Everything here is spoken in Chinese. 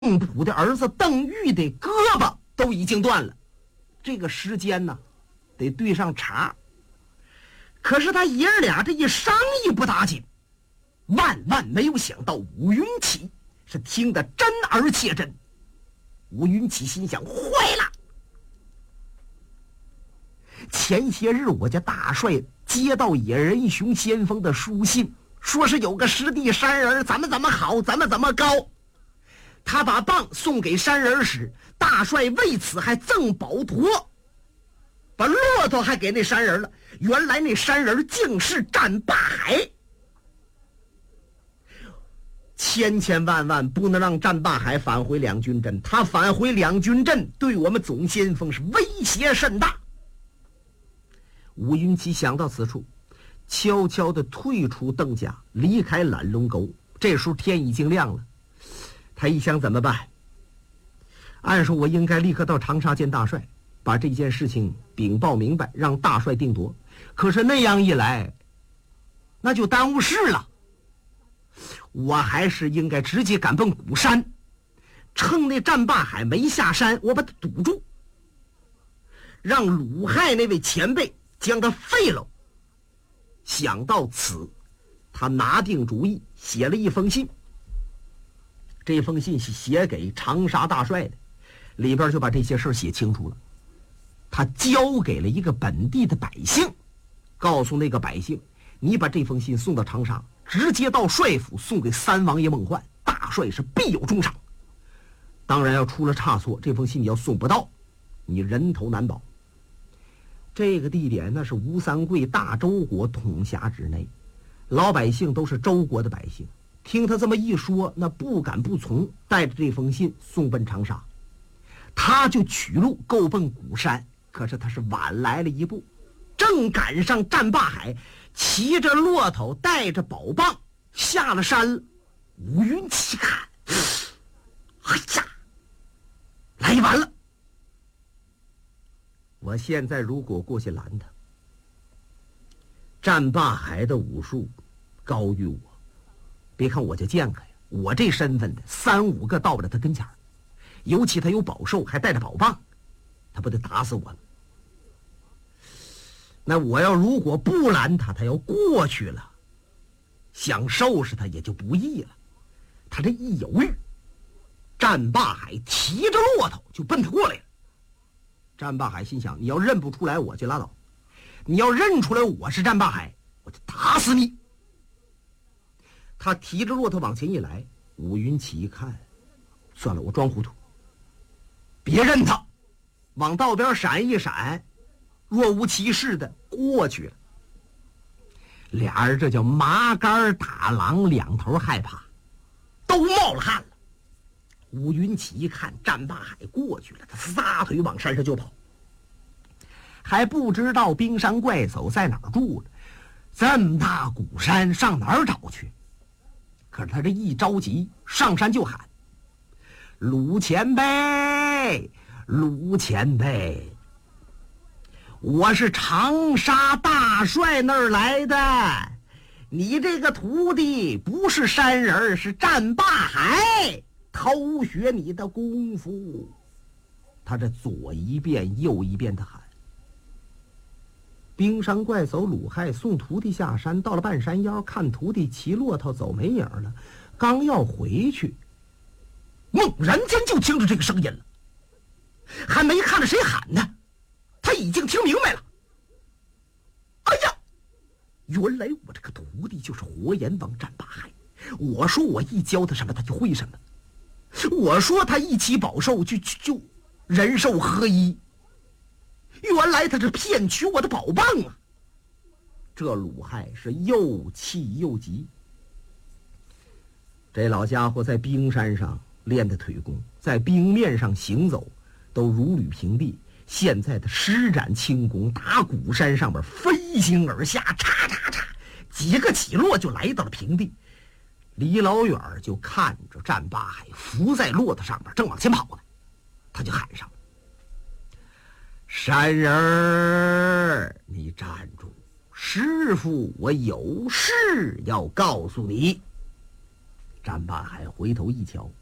邓普的儿子邓玉的胳膊都已经断了，这个时间呢，得对上茬。可是他爷儿俩这一商议不打紧，万万没有想到武云起是听得真而且真。武云起心想：坏了！前些日我家大帅接到野人熊先锋的书信，说是有个师弟山人怎么好，怎么高。他把棒送给山人时，大帅为此还赠宝驼，把骆驼还给那山人了。原来那山人竟是战霸海，千万不能让战霸海返回两军阵，他返回两军阵对我们总先锋是威胁甚大。吴云奇想到此处，悄悄地退出邓家，离开懒龙沟。这时候天已经亮了，他一想怎么办？按说我应该立刻到长沙见大帅，把这件事情禀报明白，让大帅定夺。可是那样一来，那就耽误事了。我还是应该直接赶奔鼓山，趁那战霸海没下山，我把他堵住，让鲁害那位前辈将他废了。想到此，他拿定主意，写了一封信。这封信是写给长沙大帅的，里边就把这些事写清楚了。他交给了一个本地的百姓，告诉那个百姓，你把这封信送到长沙，直接到帅府送给三王爷孟焕，大帅是必有重赏。当然要出了差错，这封信你要送不到，你人头难保。这个地点那是吴三桂大周国统辖之内，老百姓都是周国的百姓，听他这么一说，那不敢不从，带着这封信送奔长沙。他就取路够奔鼓山，可是他是晚来了一步，正赶上战霸海骑着骆驼带着宝棒下了山了。吴云奇看，哎呀，来完了！我现在如果过去拦他，战霸海的武术高于我，别看我就剑客呀，我这身份的3、5个到不了他跟前儿，尤其他有宝兽，还带着宝棒，他不得打死我吗？那我要如果不拦他，他要过去了，想收拾他也就不易了。他这一犹豫，战霸海提着骆驼就奔他过来了。战霸海心想，你要认不出来我就拉倒，你要认出来我是战霸海，我就打死你。他提着骆驼往前一来，武云起一看，算了，我装糊涂，别认他，往道边闪一闪，若无其事的过去了。俩人这叫麻杆打狼，两头害怕，都冒了汗了。武云起一看战霸海过去了，他撒腿往山上就跑，还不知道冰山怪叟在哪儿住呢，这么大鼓山上哪儿找去？可是他这一着急，上山就喊：鲁前辈，鲁前辈，我是长沙大帅那儿来的，你这个徒弟不是山人，是战霸海，偷学你的功夫。他这左一遍右一遍的喊。冰山怪叟鲁害送徒弟下山，到了半山腰，看徒弟骑骆驼走没影了，刚要回去，猛然间就听着这个声音了，还没看着谁喊呢，他已经听明白了。哎呀，原来我这个徒弟就是活阎王战霸海，我说我一教他什么他就会什么，我说他一骑宝兽就人兽合一，原来他是骗取我的宝棒啊！这鲁害是又气又急。这老家伙在冰山上练的腿功，在冰面上行走都如履平地，现在的施展轻功，打鼓山上边飞行而下，嚓嚓嚓，几个起落就来到了平地。离老远就看着战霸海伏在骆驼上边，正往前跑呢，他就喊上：山人儿，你站住！师傅，我有事要告诉你。战霸海回头一瞧，